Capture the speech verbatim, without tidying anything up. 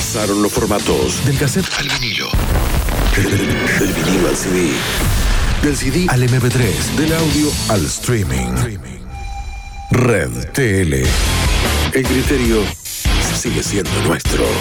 Pasaron los formatos del cassette al vinilo, del vinilo al C D, del C D al eme pe tres, del audio al streaming. Red T L. El criterio sigue siendo nuestro.